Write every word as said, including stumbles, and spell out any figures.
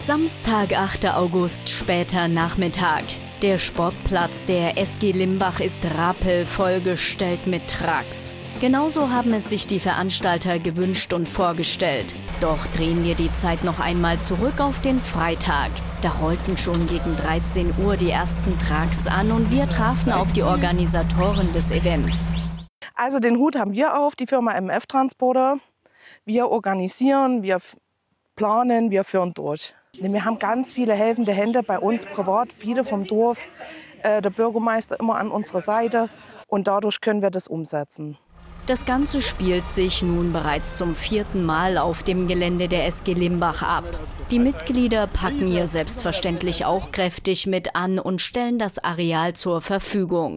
Samstag, achter August, später Nachmittag. Der Sportplatz der S G Limbach ist rappelvoll gestellt mit Trucks. Genauso haben es sich die Veranstalter gewünscht und vorgestellt. Doch drehen wir die Zeit noch einmal zurück auf den Freitag. Da rollten schon gegen dreizehn Uhr die ersten Trucks an und wir trafen auf die Organisatoren des Events. Also den Hut haben wir auf, die Firma M F Transporter. Wir organisieren, wir planen, wir führen durch. Wir haben ganz viele helfende Hände bei uns privat, viele vom Dorf, äh, der Bürgermeister immer an unserer Seite und dadurch können wir das umsetzen. Das Ganze spielt sich nun bereits zum vierten Mal auf dem Gelände der S G Limbach ab. Die Mitglieder packen hier selbstverständlich auch kräftig mit an und stellen das Areal zur Verfügung.